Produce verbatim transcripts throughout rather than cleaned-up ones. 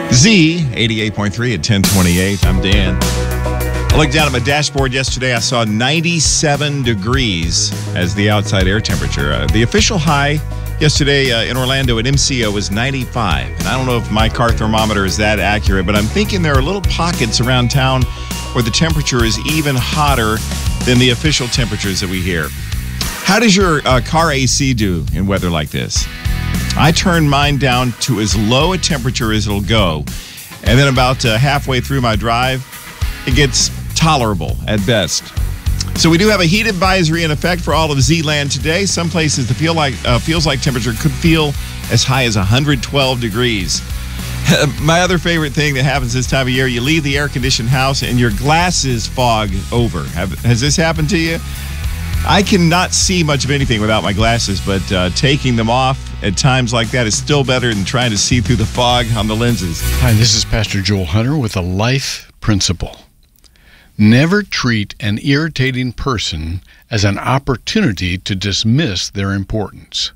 Z eighty-eight point three at ten twenty-eight. I'm Dan. I looked down at my dashboard yesterday. I saw ninety-seven degrees as the outside air temperature. Uh, the official high yesterday uh, in Orlando at M C O was ninety-five. And I don't know if my car thermometer is that accurate, but I'm thinking there are little pockets around town where the temperature is even hotter than the official temperatures that we hear. How does your uh, car A C do in weather like this? I turn mine down to as low a temperature as it'll go. And then about uh, halfway through my drive, it gets tolerable at best. So we do have a heat advisory in effect for all of Z-Land today. Some places the feel like uh, feels like temperature could feel as high as one hundred twelve degrees. My other favorite thing that happens this time of year, you leave the air-conditioned house and your glasses fog over. Have, has this happened to you? I cannot see much of anything without my glasses, but uh, taking them off at times like that is still better than trying to see through the fog on the lenses. Hi, this is Pastor Joel Hunter with a life principle. Never treat an irritating person as an opportunity to dismiss their importance.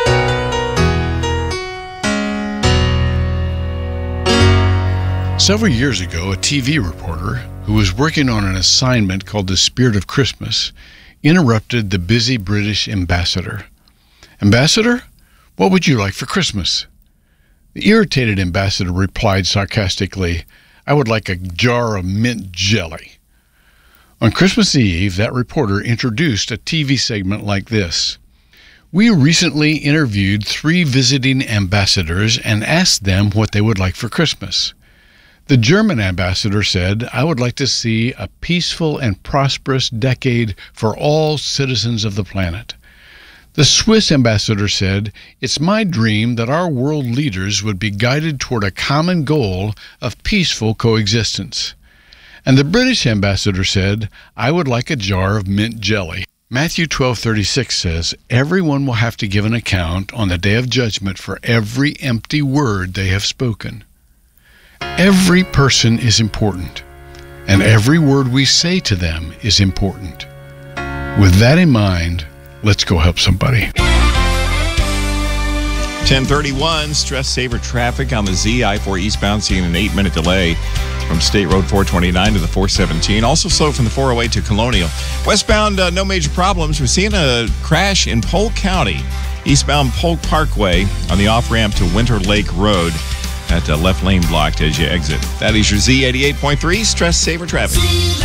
Several years ago, a T V reporter who was working on an assignment called The Spirit of Christmas interrupted the busy British ambassador. "Ambassador, what would you like for Christmas?" The irritated ambassador replied sarcastically, "I would like a jar of mint jelly." On Christmas Eve, that reporter introduced a T V segment like this: "We recently interviewed three visiting ambassadors and asked them what they would like for Christmas. The German ambassador said, 'I would like to see a peaceful and prosperous decade for all citizens of the planet.' The Swiss ambassador said, 'It's my dream that our world leaders would be guided toward a common goal of peaceful coexistence.' And the British ambassador said, 'I would like a jar of mint jelly.'" Matthew twelve thirty-six says, "Everyone will have to give an account on the day of judgment for every empty word they have spoken." Every person is important, and every word we say to them is important. With that in mind, let's go help somebody. ten thirty-one, stress saver traffic on the Z I four eastbound, seeing an eight-minute delay from State Road four twenty-nine to the four seventeen. Also slow from the four oh eight to Colonial. Westbound, uh, no major problems. We're seeing a crash in Polk County, eastbound Polk Parkway on the off-ramp to Winter Lake Road. That uh, left lane blocked as you exit. That is your Z eighty-eight point three stress saver traffic.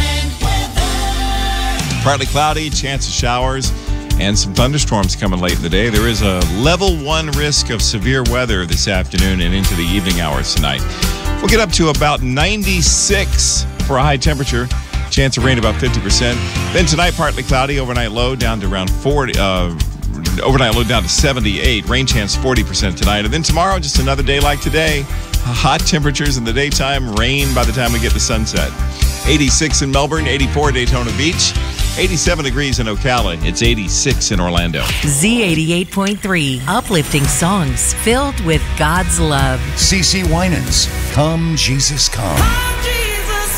Partly cloudy, chance of showers, and some thunderstorms coming late in the day. There is a level one risk of severe weather this afternoon and into the evening hours tonight. We'll get up to about ninety-six for a high temperature. Chance of rain about fifty percent. Then tonight, partly cloudy, overnight low down to around forty. Uh, overnight low down to seventy-eight. Rain chance forty percent tonight. And then tomorrow, just another day like today. Hot temperatures in the daytime, rain by the time we get to sunset. eighty-six in Melbourne, eighty-four Daytona Beach, eighty-seven degrees in Ocala. It's eighty-six in Orlando. Z eighty-eight point three, uplifting songs filled with God's love. CeCe Winans, Come Jesus Come. Come, Jesus,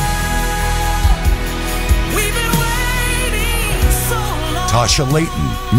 come. We've been waiting so long. Tasha Layton,